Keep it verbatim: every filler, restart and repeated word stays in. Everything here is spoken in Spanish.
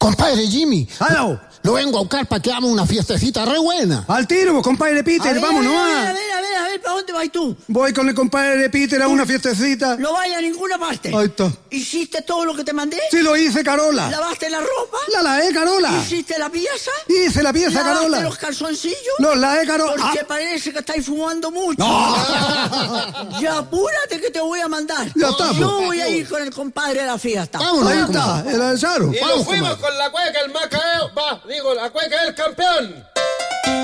Compadre Jimmy. ¡Aló! Lo vengo a buscar para que hagamos una fiestecita re buena. Al tiro, pues, compadre Peter, A ver, vamos a ver, nomás. A ver, a ver, a ver, ¿para dónde vas tú? Voy con el compadre Peter a una fiestecita. No vayas a ninguna parte. Ahí está. ¿Hiciste todo lo que te mandé? Sí, lo hice, Carola. ¿Lavaste la ropa? La lavé, Carola. ¿Hiciste la pieza? Hice la pieza, ¿Lavaste Carola. los calzoncillos? Los lavé, Carola. Porque Ah, parece que estáis fumando mucho. no. Ya apúrate que te voy a mandar. Ya está, Yo pues. voy a ir con el compadre a la fiesta. Vámonos. Ahí está, el Alzaro. Y Vamos, nos fuimos comadre. con la cueca, el Macao, va, digo, la cueca del campeón.